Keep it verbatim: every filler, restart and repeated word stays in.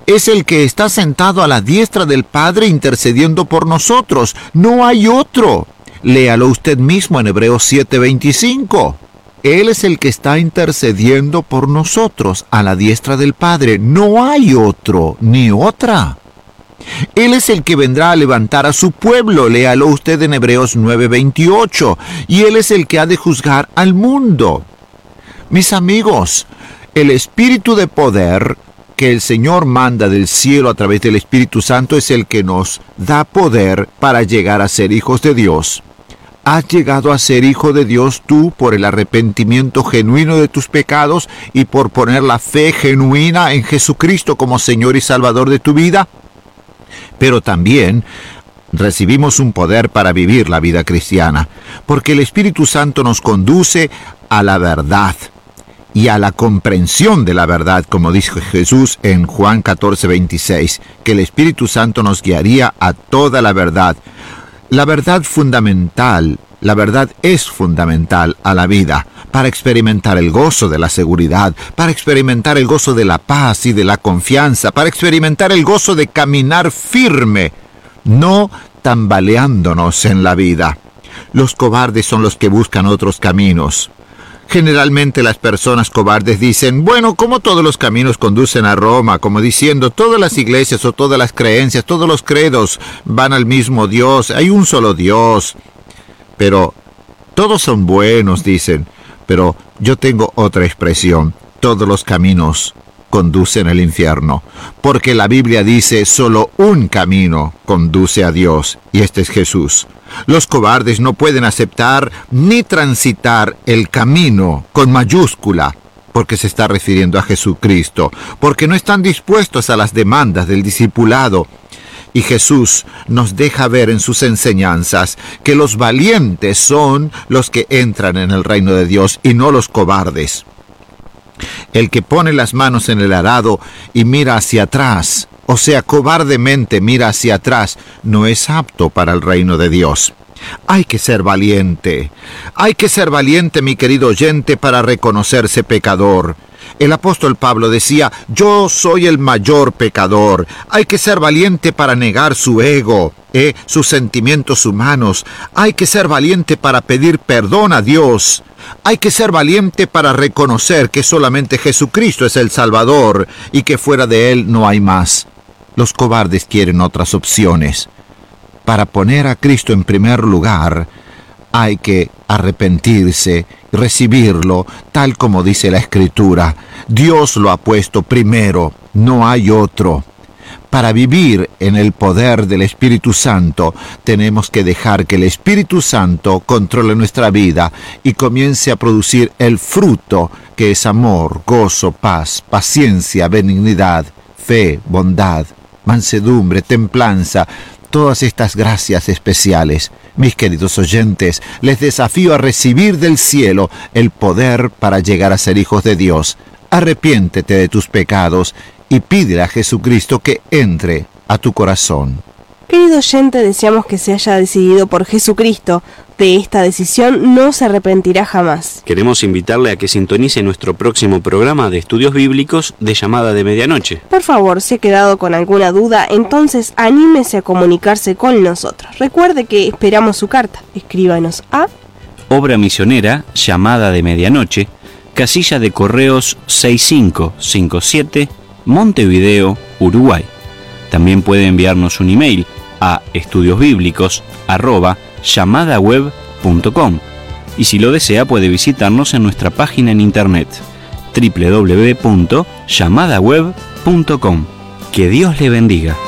es el que está sentado a la diestra del Padre intercediendo por nosotros. No hay otro. Léalo usted mismo en Hebreos siete veinticinco. Él es el que está intercediendo por nosotros a la diestra del Padre. No hay otro ni otra. Él es el que vendrá a levantar a su pueblo. Léalo usted en Hebreos nueve veintiocho. Y Él es el que ha de juzgar al mundo. Mis amigos, el Espíritu de poder que el Señor manda del cielo a través del Espíritu Santo es el que nos da poder para llegar a ser hijos de Dios. ¿Has llegado a ser hijo de Dios tú por el arrepentimiento genuino de tus pecados y por poner la fe genuina en Jesucristo como Señor y Salvador de tu vida? Pero también recibimos un poder para vivir la vida cristiana, porque el Espíritu Santo nos conduce a la verdad y a la comprensión de la verdad, como dijo Jesús en Juan catorce veintiséis, que el Espíritu Santo nos guiaría a toda la verdad. La verdad fundamental, la verdad es fundamental a la vida, para experimentar el gozo de la seguridad, para experimentar el gozo de la paz y de la confianza, para experimentar el gozo de caminar firme, no tambaleándonos en la vida. Los cobardes son los que buscan otros caminos. Generalmente las personas cobardes dicen, bueno, como todos los caminos conducen a Roma, como diciendo, todas las iglesias o todas las creencias, todos los credos van al mismo Dios, hay un solo Dios. Pero todos son buenos, dicen, pero yo tengo otra expresión, todos los caminos conducen al infierno, porque la Biblia dice, solo un camino conduce a Dios, y este es Jesús. Los cobardes no pueden aceptar ni transitar el camino con mayúscula, porque se está refiriendo a Jesucristo, porque no están dispuestos a las demandas del discipulado. Y Jesús nos deja ver en sus enseñanzas que los valientes son los que entran en el reino de Dios y no los cobardes. El que pone las manos en el arado y mira hacia atrás, o sea, cobardemente mira hacia atrás, no es apto para el reino de Dios. Hay que ser valiente. Hay que ser valiente, mi querido oyente, para reconocerse pecador. El apóstol Pablo decía, yo soy el mayor pecador. Hay que ser valiente para negar su ego, eh, sus sentimientos humanos. Hay que ser valiente para pedir perdón a Dios. Hay que ser valiente para reconocer que solamente Jesucristo es el Salvador y que fuera de Él no hay más. Los cobardes quieren otras opciones. Para poner a Cristo en primer lugar, hay que arrepentirse, recibirlo, tal como dice la Escritura. Dios lo ha puesto primero, no hay otro. Para vivir en el poder del Espíritu Santo, tenemos que dejar que el Espíritu Santo controle nuestra vida y comience a producir el fruto que es amor, gozo, paz, paciencia, benignidad, fe, bondad, mansedumbre, templanza, todas estas gracias especiales. Mis queridos oyentes, les desafío a recibir del cielo el poder para llegar a ser hijos de Dios. Arrepiéntete de tus pecados y pídele a Jesucristo que entre a tu corazón. Querido oyente, deseamos que se haya decidido por Jesucristo. De esta decisión no se arrepentirá jamás. Queremos invitarle a que sintonice nuestro próximo programa de estudios bíblicos de Llamada de Medianoche. Por favor, si ha quedado con alguna duda, entonces anímese a comunicarse con nosotros. Recuerde que esperamos su carta. Escríbanos a Obra Misionera, Llamada de Medianoche, casilla de correos seis cinco cinco siete, Montevideo, Uruguay. También puede enviarnos un email a estudiosbíblicos arroba llamadaweb punto com y si lo desea puede visitarnos en nuestra página en internet doble u doble u doble u punto llamadaweb punto com. Que Dios le bendiga.